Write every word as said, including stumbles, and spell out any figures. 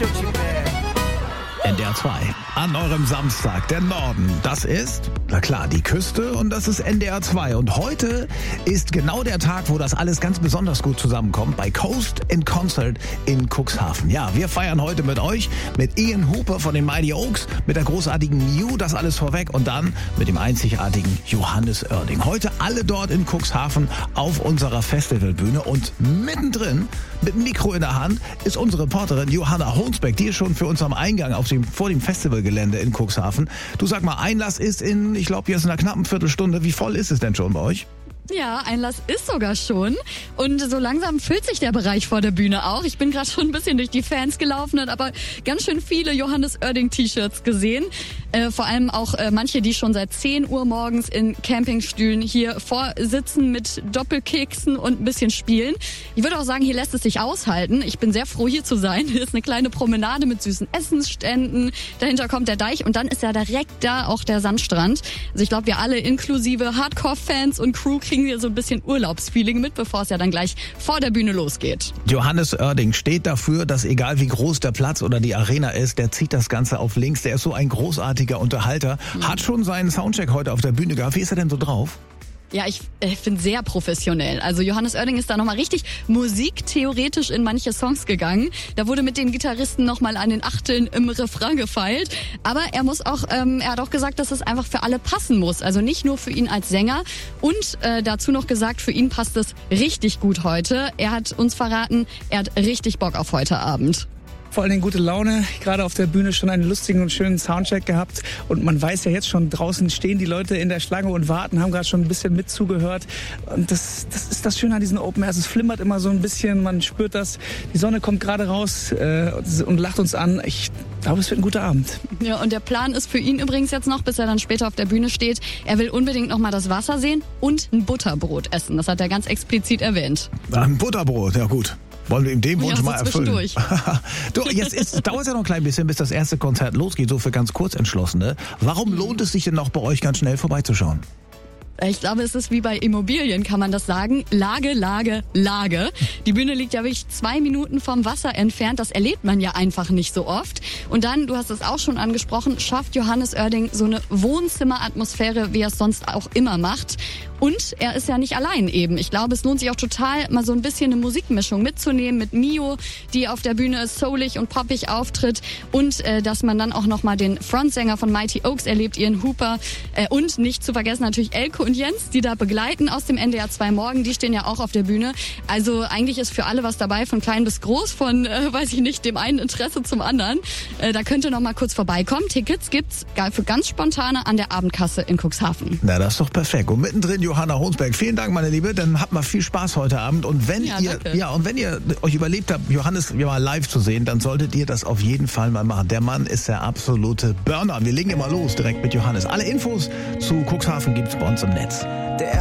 N D R zwei. An eurem Samstag, der Norden. Das ist, na klar, die Küste und das ist N D R zwei. Und heute ist genau der Tag, wo das alles ganz besonders gut zusammenkommt, bei Coast in Concert in Cuxhaven. Ja, wir feiern heute mit euch, mit Ian Hooper von den Mighty Oaks, mit der großartigen Mew, das alles vorweg und dann mit dem einzigartigen Johannes Oerding. Heute alle dort in Cuxhaven auf unserer Festivalbühne und mittendrin, mit dem Mikro in der Hand, ist unsere Reporterin Johanna Honsbeck, die ist schon für uns am Eingang auf dem, vor dem Festivalgelände in Cuxhaven. Du sag mal, Einlass ist in, ich glaube, jetzt in einer knappen Viertelstunde. Wie voll ist es denn schon bei euch? Ja, Einlass ist sogar schon. Und so langsam füllt sich der Bereich vor der Bühne auch. Ich bin gerade schon ein bisschen durch die Fans gelaufen und aber ganz schön viele Johannes Oerding T-Shirts gesehen. Äh, vor allem auch äh, manche, die schon seit zehn Uhr morgens in Campingstühlen hier vorsitzen mit Doppelkeksen und ein bisschen spielen. Ich würde auch sagen, hier lässt es sich aushalten. Ich bin sehr froh, hier zu sein. Hier ist eine kleine Promenade mit süßen Essensständen. Dahinter kommt der Deich und dann ist ja direkt da auch der Sandstrand. Also ich glaube, wir alle inklusive Hardcore-Fans und Crew kriegen wir so ein bisschen Urlaubsfeeling mit, bevor es ja dann gleich vor der Bühne losgeht. Johannes Oerding steht dafür, dass egal wie groß der Platz oder die Arena ist, der zieht das Ganze auf links. Der ist so ein großartiger Unterhalter. Mhm. Hat schon seinen Soundcheck heute auf der Bühne gehabt. Wie ist er denn so drauf? Ja, ich äh, finde sehr professionell. Also Johannes Oerding ist da nochmal richtig musiktheoretisch in manche Songs gegangen. Da wurde mit den Gitarristen nochmal an den Achteln im Refrain gefeilt. Aber er muss auch, ähm, er hat auch gesagt, dass es einfach für alle passen muss. Also nicht nur für ihn als Sänger. Und äh, dazu noch gesagt, für ihn passt es richtig gut heute. Er hat uns verraten, er hat richtig Bock auf heute Abend. Vor allen Dingen gute Laune, gerade auf der Bühne schon einen lustigen und schönen Soundcheck gehabt und man weiß ja jetzt schon, draußen stehen die Leute in der Schlange und warten, haben gerade schon ein bisschen mit zugehört und das, das ist das Schöne an diesen Open Airs, es flimmert immer so ein bisschen, man spürt das, die Sonne kommt gerade raus äh, und lacht uns an, ich glaube, es wird ein guter Abend. Ja, und der Plan ist für ihn übrigens jetzt noch, bis er dann später auf der Bühne steht, er will unbedingt noch mal das Wasser sehen und ein Butterbrot essen, das hat er ganz explizit erwähnt. Ein Butterbrot, ja gut. Wollen wir ihm den Wunsch ja, so mal erfüllen? du, jetzt ist, dauert es ja noch ein klein bisschen, bis das erste Konzert losgeht, so für ganz Kurzentschlossene. Warum lohnt es sich denn noch bei euch ganz schnell vorbeizuschauen? Ich glaube, es ist wie bei Immobilien, kann man das sagen. Lage, Lage, Lage. Die Bühne liegt ja wirklich zwei Minuten vom Wasser entfernt. Das erlebt man ja einfach nicht so oft. Und dann, du hast es auch schon angesprochen, schafft Johannes Oerding so eine Wohnzimmeratmosphäre, wie er es sonst auch immer macht. Und er ist ja nicht allein eben. Ich glaube, es lohnt sich auch total, mal so ein bisschen eine Musikmischung mitzunehmen mit Mew, die auf der Bühne soulig und poppig auftritt. Und äh, dass man dann auch nochmal den Frontsänger von Mighty Oaks erlebt, Ian Hooper. Äh, und nicht zu vergessen natürlich Elko und Jens, die da begleiten aus dem N D R zwei Morgen. Die stehen ja auch auf der Bühne. Also eigentlich ist für alle was dabei, von klein bis groß, von, äh, weiß ich nicht, dem einen Interesse zum anderen. Äh, da könnt ihr noch mal kurz vorbeikommen. Tickets gibt's für ganz spontane an der Abendkasse in Cuxhaven. Na, das ist doch perfekt. Und mittendrin Johanna Honsbeck. Vielen Dank, meine Liebe. Dann habt mal viel Spaß heute Abend. Und wenn ja, ihr, danke. ja, und wenn ihr euch überlebt habt, Johannes ja mal live zu sehen, dann solltet ihr das auf jeden Fall mal machen. Der Mann ist der absolute Burner. Wir legen immer los direkt mit Johannes. Alle Infos zu Cuxhaven gibt's bei uns im Netz. Der